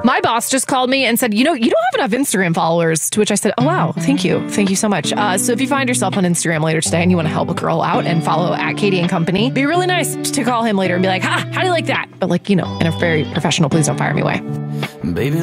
My boss just called me and said, you don't have enough Instagram followers, to which I said, oh, wow, thank you. Thank you so much. So if you find yourself on Instagram later today and you want to help a girl out and follow at Katie and Company, be really nice to call him later and be like, how do you like that? But in a very professional, please don't fire me way. Baby.